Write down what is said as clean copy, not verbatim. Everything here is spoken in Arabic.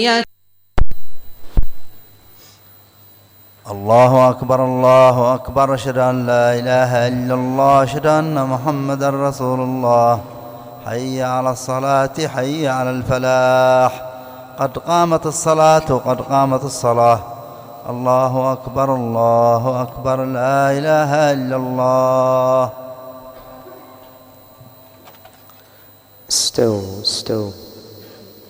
الله أكبر الله أكبر، أشهد أن لا إله إلا الله، أشهد أن محمدا رسول الله. حي على الصلاة حي على الفلاح، قد قامت الصلاة قد قامت الصلاة. الله أكبر الله أكبر، لا إله إلا الله. Still.